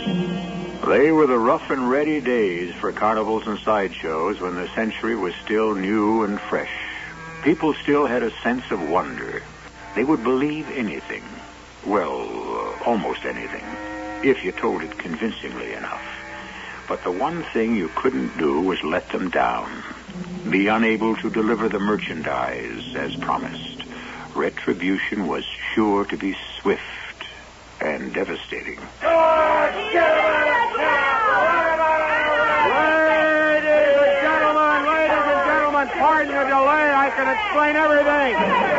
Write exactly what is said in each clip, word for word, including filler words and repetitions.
They were the rough and ready days for carnivals and sideshows when the century was still new and fresh. People still had a sense of wonder. They would believe anything. Well, uh, almost anything, if you told it convincingly enough. But the one thing you couldn't do was let them down. Be unable to deliver the merchandise as promised. Retribution was sure to be swift and devastating. Pardon the delay. I can explain everything.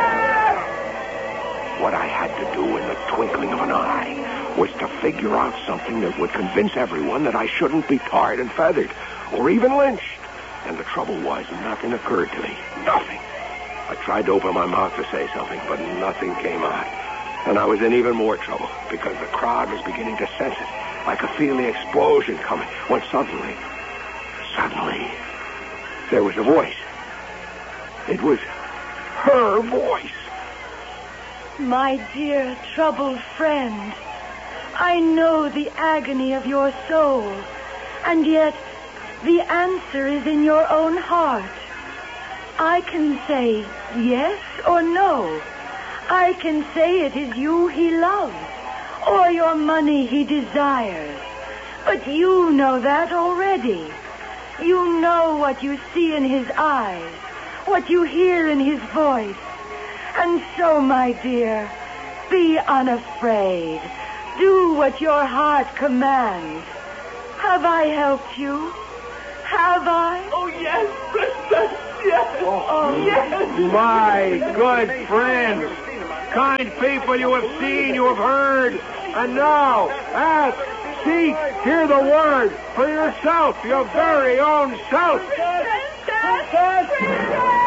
What I had to do in the twinkling of an eye was to figure out something that would convince everyone that I shouldn't be tarred and feathered or even lynched. And the trouble was, nothing occurred to me. Nothing. I tried to open my mouth to say something, but nothing came out. And I was in even more trouble because the crowd was beginning to sense it. I could feel the explosion coming when suddenly, suddenly, there was a voice. It was her voice. My dear troubled friend, I know the agony of your soul, and yet the answer is in your own heart. I can say yes or no. I can say it is you he loves, or your money he desires. But you know that already. You know what you see in his eyes, what you hear in his voice. And so, my dear, be unafraid. Do what your heart commands. Have I helped you? Have I? Oh, yes, Princess, yes. Oh, oh yes. My good friends, kind people you have seen, you have heard, and now ask, seek, hear the word for yourself, your very own self. Princess! Princess!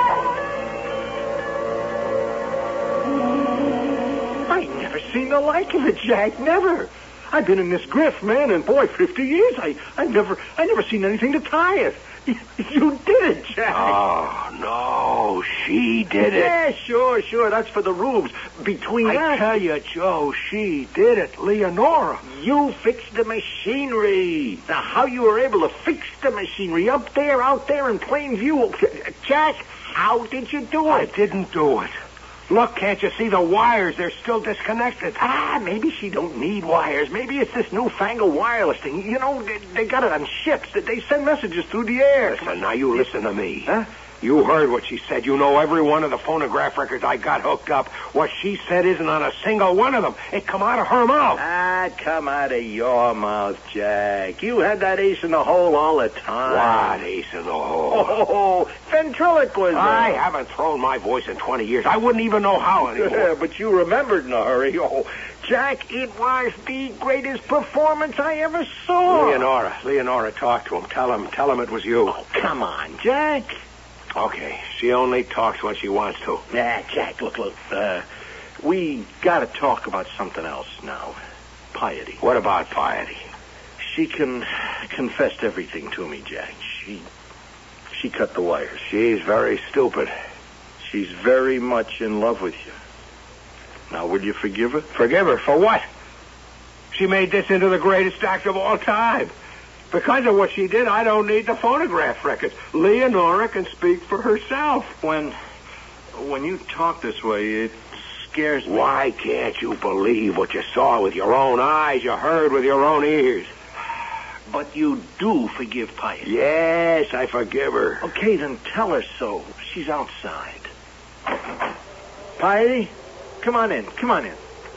I never seen the like of it, Jack. Never. I've been in this grift, man, and boy, fifty years. I, I never, I never seen anything to tie it. You, you did it, Jack. Oh no, she did it. Yeah, sure, sure. That's for the rubes. Between I us, tell you, Joe, she did it, Leonora. you fixed the machinery. Now, how you were able to fix the machinery up there, out there in plain view, Jack? How did you do it? I didn't do it. Look, can't you see the wires? They're still disconnected. Ah, maybe she don't need wires. Maybe it's this newfangled wireless thing. You know, they, they got it on ships. They send messages through the air. Listen, now you listen to me. Huh? You heard what she said. You know every one of the phonograph records I got hooked up. What she said isn't on a single one of them. It come out of her mouth. Ah, come out of your mouth, Jack. You had that ace in the hole all the time. What ace in the hole? Oh, ventriloquism. I haven't thrown my voice in twenty years. I wouldn't even know how anymore. But you remembered in a hurry. Oh, Jack, it was the greatest performance I ever saw. Leonora, Leonora, talk to him. Tell him, tell him it was you. Oh, come on, Jack. Okay, she only talks when she wants to. Nah, Jack, look, look. Uh, we got to talk about something else now. Piety. What about Piety? She can confessed everything to me, Jack. She, she cut the wires. She's very stupid. She's very much in love with you. Now, will you forgive her? Forgive her for what? She made this into the greatest act of all time. Because of what she did, I don't need the phonograph records. Leonora can speak for herself. When, when you talk this way, it scares me. Why can't you believe what you saw with your own eyes, you heard with your own ears? But you do forgive Piety. Yes, I forgive her. Okay, then tell her so. She's outside. Piety, come on in. Come on in.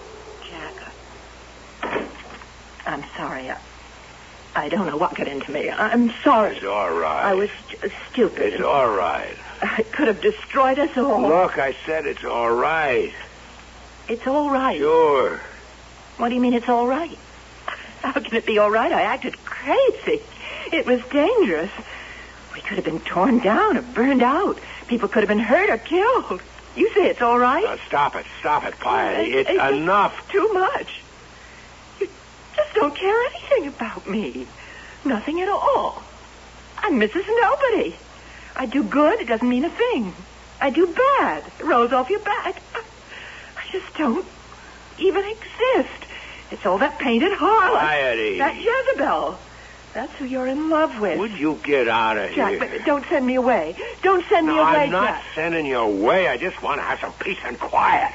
Jack, I'm sorry. I, I don't know what got into me. I'm sorry. It's all right. I was just stupid. It's all right. I could have destroyed us all. Look, I said it's all right. It's all right. Sure. What do you mean it's all right? How can it be all right? I acted crazy. It was dangerous. We could have been torn down or burned out. People could have been hurt or killed. You say it's all right? Now, stop it. Stop it, Piety. It's, it's enough. Too much. You just don't care anything about me. Nothing at all. I'm Missus Nobody. I do good, it doesn't mean a thing. I do bad, it rolls off your back. I just don't even exist. It's all that painted harlot. Piety. That Jezebel. That's who you're in love with. Would you get out of Jack, here? but don't send me away. Don't send me no, away, I'm not Jack. sending you away. I just want to have some peace and quiet.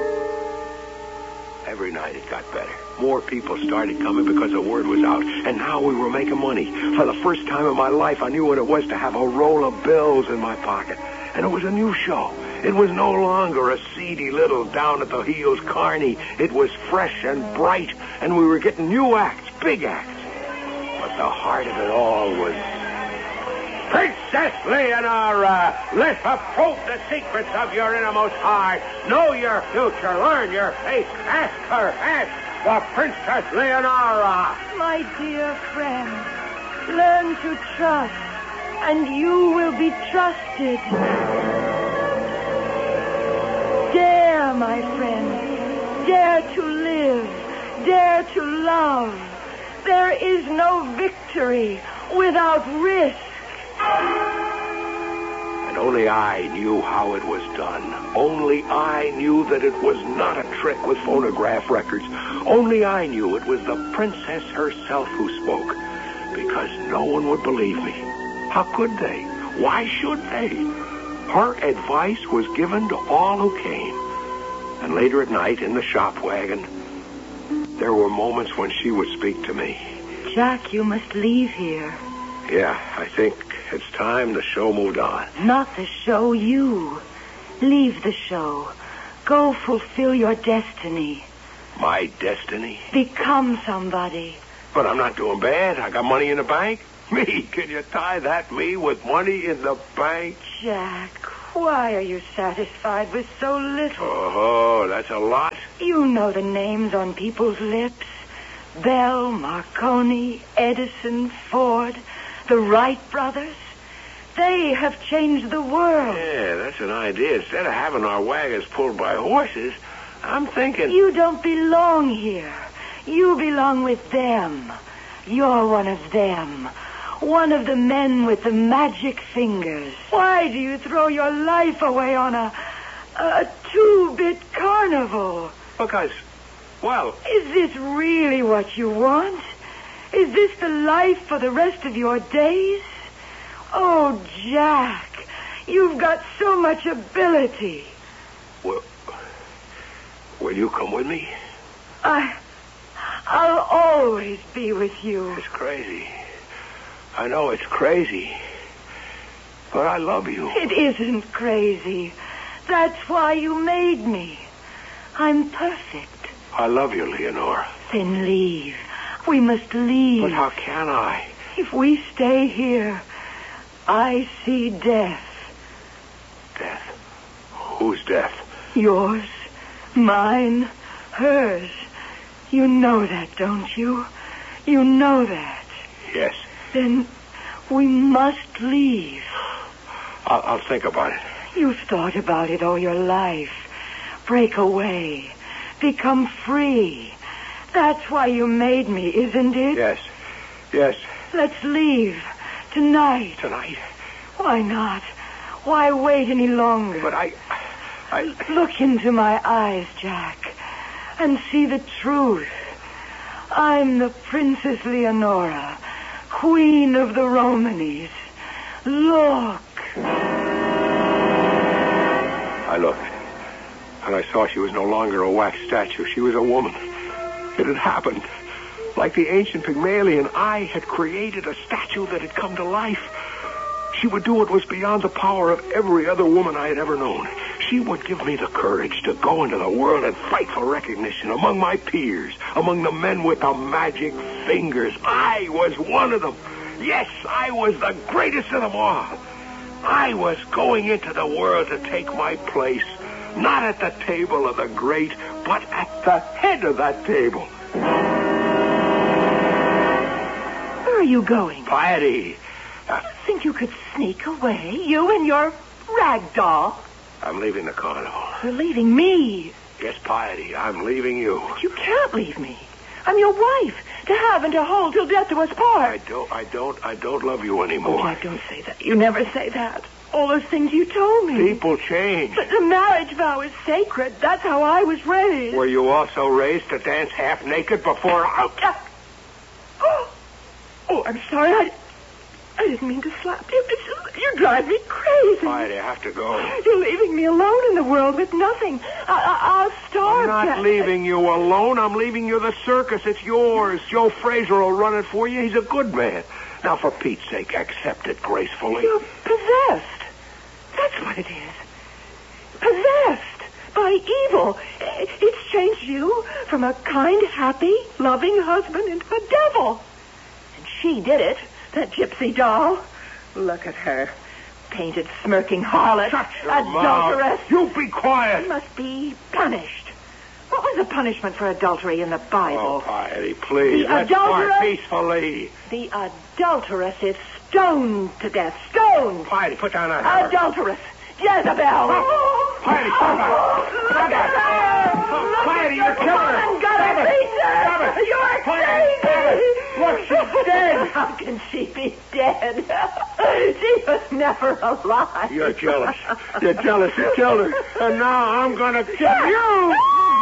Every night it got better. More people started coming because the word was out. And now we were making money. For the first time in my life, I knew what it was to have a roll of bills in my pocket. And it was a new show. It was no longer a seedy little down-at-the-heels carny. It was fresh and bright. And we were getting new acts, big acts. But the heart of it all was... Princess Leonora, let her probe the secrets of your innermost heart. Know your future, learn your fate. Ask her, ask the Princess Leonora. My dear friend, learn to trust, and you will be trusted. Dare, my friend, dare to live, dare to love. There is no victory without risk. And only I knew how it was done. Only I knew that it was not a trick with phonograph records. Only I knew it was the princess herself who spoke. Because no one would believe me. How could they? Why should they? Her advice was given to all who came. And later at night in the shop wagon, there were moments when she would speak to me. Jack, you must leave here. Yeah, I think it's time the show moved on. Not the show, you. Leave the show. Go fulfill your destiny. My destiny? Become somebody. But I'm not doing bad. I got money in the bank. Me? Can you tie that me with money in the bank? Jack, why are you satisfied with so little? Oh, that's a lot. You know the names on people's lips. Bell, Marconi, Edison, Ford, the Wright brothers. They have changed the world. Yeah, that's an idea. Instead of having our wagons pulled by horses, I'm thinking... You don't belong here. You belong with them. You're one of them. One of the men with the magic fingers. Why do you throw your life away on a, a two-bit carnival? Because, well... Is this really what you want? Is this the life for the rest of your days? Oh, Jack, you've got so much ability. Well, will you come with me? I, I'll always be with you. It's crazy. I know it's crazy. But I love you. It isn't crazy. That's why you made me. I'm perfect. I love you, Leonora. Then leave. We must leave. But how can I? If we stay here, I see death. Death? Whose death? Yours, mine, hers. You know that, don't you? You know that. Yes. Then we must leave. I'll, I'll think about it. You've thought about it all your life. Break away. Become free. That's why you made me, isn't it? Yes. Yes. Let's leave. Tonight. Tonight? Why not? Why wait any longer? But I... I... Look into my eyes, Jack, and see the truth. I'm the Princess Leonora, Queen of the Romanes. Look. I looked, and I saw she was no longer a wax statue. She was a woman. It had happened. Like the ancient Pygmalion, I had created a statue that had come to life. She would do what was beyond the power of every other woman I had ever known. She would give me the courage to go into the world and fight for recognition among my peers, among the men with the magic fingers. I was one of them. Yes, I was the greatest of them all. I was going into the world to take my place, not at the table of the great, but at the head of that table. Where are you going? Piety. Uh, Think you could sneak away? You and your rag doll? I'm leaving the carnival. You're leaving me. Yes, Piety, I'm leaving you. You can't leave me. I'm your wife, to have and to hold till death do us I part. don't, I don't, I don't love you anymore. Oh, Jack, don't say that. You never say that. All those things you told me. People change. But the marriage vow is sacred. That's how I was raised. Were you also raised to dance half naked before... Oh, uh, Oh, I'm sorry. I, I didn't mean to slap you. It's, you drive me crazy. Piety, I have to go. You're leaving me alone in the world with nothing. I, I, I'll starve. I'm not Jack. leaving you alone. I'm leaving you the circus. It's yours. Joe Fraser will run it for you. He's a good man. Now, for Pete's sake, accept it gracefully. You're possessed. That's what it is. Possessed by evil. It's changed you from a kind, happy, loving husband into a devil. And she did it, that gypsy doll. Look at her. Painted, smirking harlot. Shut your adulteress. mouth. You be quiet. She must be punished. What was the punishment for adultery in the Bible? Oh, Piety, please. The Let's adulteress- part peacefully. The adulteress is stoned to death. Stoned. Piety, put down that hammer. Adulteress. Jezebel. Oh, Piety, stop it. Stop Look at it. her. Look Piety, at you're killing her. woman got Stop her it. features. Stop it. You're Piety, stop crazy. it. Look, she's dead. How can she be dead? She was never alive. You're jealous. You're jealous. You killed her. And now I'm going to kill you.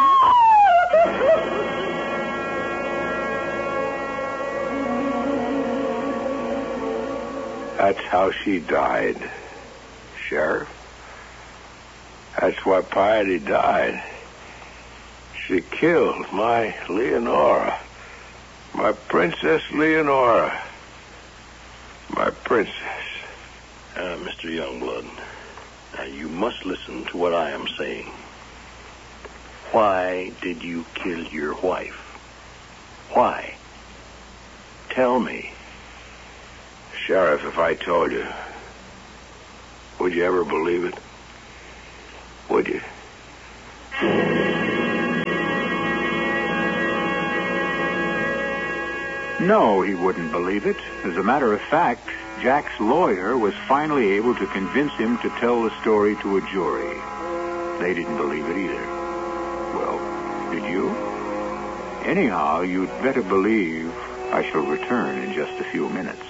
That's how she died, Sheriff. That's why Piety died. She killed my Leonora. My Princess Leonora. My princess. Uh, Mister Youngblood, now you must listen to what I am saying. Why did you kill your wife? Why? Tell me. Sheriff, if I told you, would you ever believe it? Would you? No, he wouldn't believe it. As a matter of fact, Jack's lawyer was finally able to convince him to tell the story to a jury. They didn't believe it either. Well, did you? Anyhow, you'd better believe I shall return in just a few minutes.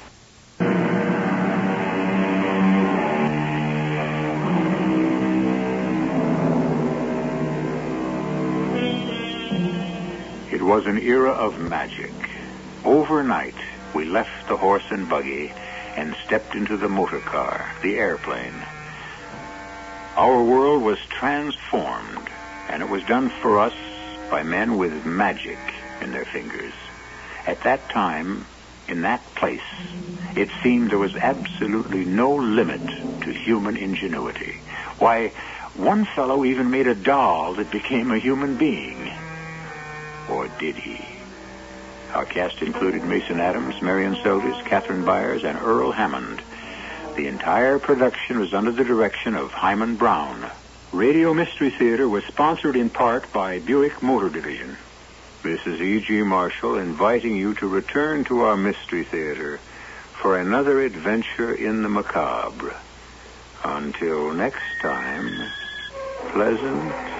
It was an era of magic. Overnight, we left the horse and buggy and stepped into the motor car, the airplane. Our world was transformed, and it was done for us by men with magic in their fingers. At that time, in that place, it seemed there was absolutely no limit to human ingenuity. Why, one fellow even made a doll that became a human being. Or did he? Our cast included Mason Adams, Marion Seldes, Catherine Byers, and Earl Hammond. The entire production was under the direction of Hyman Brown. Radio Mystery Theater was sponsored in part by Buick Motor Division. This is E G. Marshall inviting you to return to our Mystery Theater for another adventure in the macabre. Until next time, pleasant